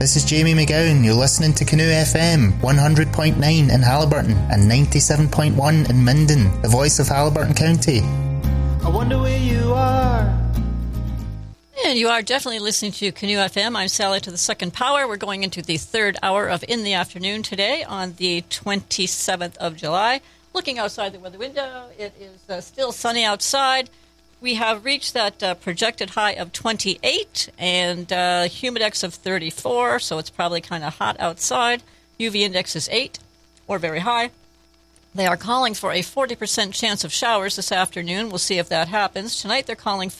This is Jamie McGowan. You're listening to Canoe FM, 100.9 in Haliburton and 97.1 in Minden, the voice of Haliburton County. I wonder where you are. And you are definitely listening to Canoe FM. I'm Sally to the second power. We're going into the third hour of In the Afternoon today on the 27th of July. Looking outside the weather window, it is still sunny outside. We have reached that projected high of 28 and humidex of 34, so it's probably kind of hot outside. UV index is 8 or very high. They are calling for a 40% chance of showers this afternoon. We'll see if that happens. Tonight they're calling for